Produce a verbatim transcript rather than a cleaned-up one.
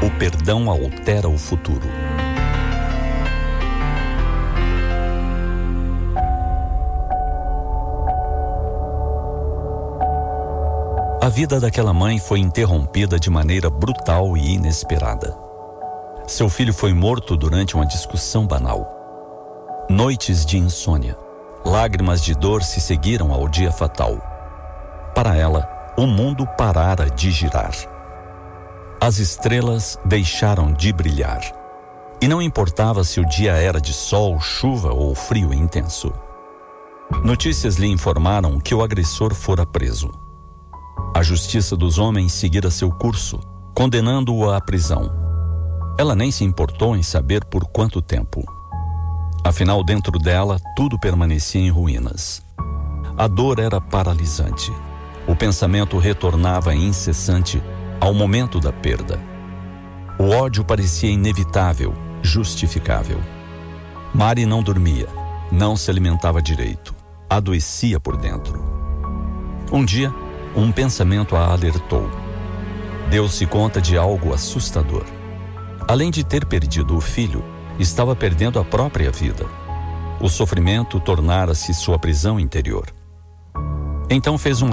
O perdão altera o futuro. A vida daquela mãe foi interrompida de maneira brutal e inesperada. Seu filho foi morto durante uma discussão banal. Noites de insônia, lágrimas de dor se seguiram ao dia fatal. Para ela, o mundo parara de girar. As estrelas deixaram de brilhar. E não importava se o dia era de sol, chuva ou frio intenso. Notícias lhe informaram que o agressor fora preso. A justiça dos homens seguira seu curso, condenando-o à prisão. Ela nem se importou em saber por quanto tempo. Afinal, dentro dela, tudo permanecia em ruínas. A dor era paralisante. O pensamento retornava incessante ao momento da perda. O ódio parecia inevitável, justificável. Mari não dormia, não se alimentava direito, adoecia por dentro. Um dia, um pensamento a alertou. Deu-se conta de algo assustador. Além de ter perdido o filho, estava perdendo a própria vida. O sofrimento tornara-se sua prisão interior. Então fez uma